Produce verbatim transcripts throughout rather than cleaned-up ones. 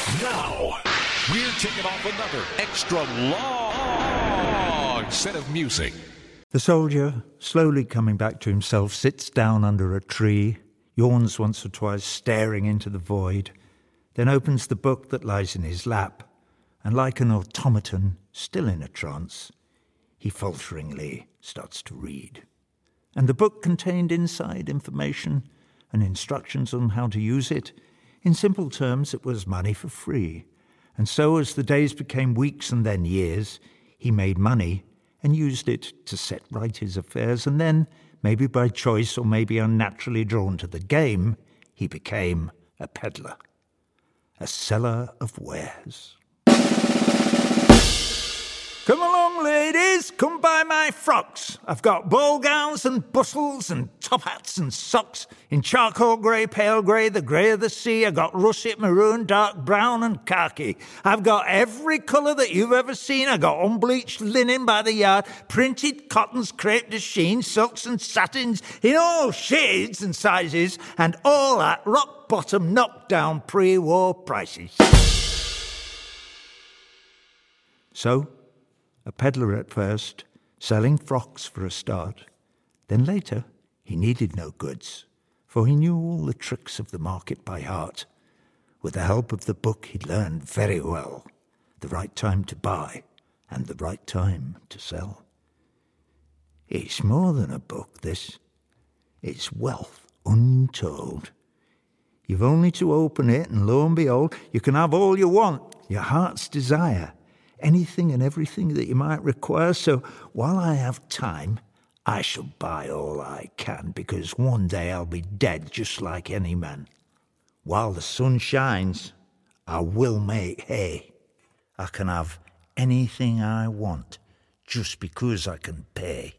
Now, we're taking off another extra long set of music. The soldier, slowly coming back to himself, sits down under a tree, yawns once or twice, staring into the void, then opens the book that lies in his lap, and like an automaton, still in a trance, he falteringly starts to read. And the book contained inside information and instructions on how to use it. In simple terms, it was money for free. And so as the days became weeks and then years, he made money and used it to set right his affairs, and then, maybe by choice or maybe unnaturally drawn to the game, he became a peddler, a seller of wares. Come along, ladies, come buy my frocks. I've got ball gowns and bustles and top hats and socks in charcoal grey, pale grey, the grey of the sea. I've got russet, maroon, dark brown and khaki. I've got every colour that you've ever seen. I've got unbleached linen by the yard, printed cottons, crepe de chine, silks and satins in all shades and sizes, and all at rock-bottom, knock-down pre-war prices. So, a peddler at first, selling frocks for a start. Then later, he needed no goods, for he knew all the tricks of the market by heart. With the help of the book, he'd learned very well the right time to buy and the right time to sell. It's more than a book, this. It's wealth untold. You've only to open it, and lo and behold, you can have all you want, your heart's desire, anything and everything that you might require. So while I have time, I shall buy all I can, because one day I'll be dead just like any man. While the sun shines, I will make hay. I can have anything I want just because I can pay.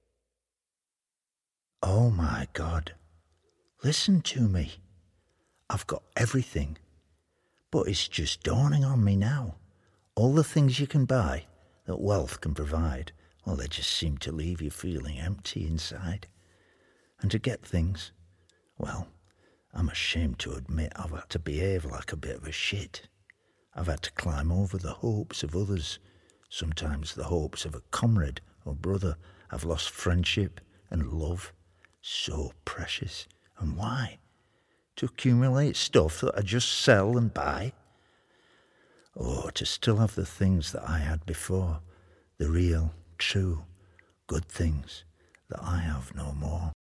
Oh my God, listen to me. I've got everything, but it's just dawning on me now. All the things you can buy that wealth can provide, well, they just seem to leave you feeling empty inside. And to get things, well, I'm ashamed to admit I've had to behave like a bit of a shit. I've had to climb over the hopes of others, sometimes the hopes of a comrade or brother. I've lost friendship and love, so precious. And why? To accumulate stuff that I just sell and buy? Or to still have the things that I had before, the real, true, good things that I have no more.